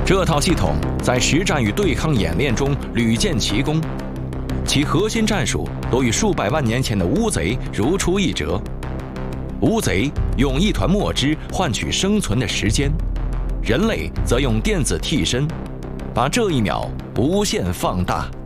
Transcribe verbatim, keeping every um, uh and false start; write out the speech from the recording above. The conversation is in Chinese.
这套系统在实战与对抗演练中屡见奇功，其核心战术都与数百万年前的乌贼如出一辙。乌贼用一团墨汁换取生存的时间，人类则用电子替身，把这一秒无限放大。